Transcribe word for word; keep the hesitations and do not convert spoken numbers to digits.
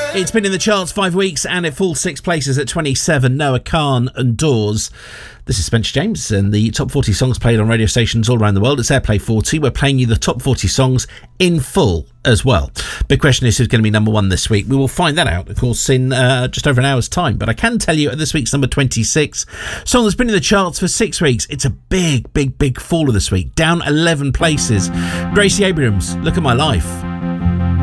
It's been in the charts five weeks and it falls six places at twenty-seven. Noah Kahan and Doors. This is Spencer James and the top forty songs played on radio stations all around the world. It's Airplay forty. We're playing you the top forty songs in full as well. Big question is who's going to be number one this week. We will find that out, of course, in uh, just over an hour's time. But I can tell you at this week's number twenty-six, song that's been in the charts for six weeks. It's a big, big, big faller this week. Down eleven places. Gracie Abrams, Look at My Life.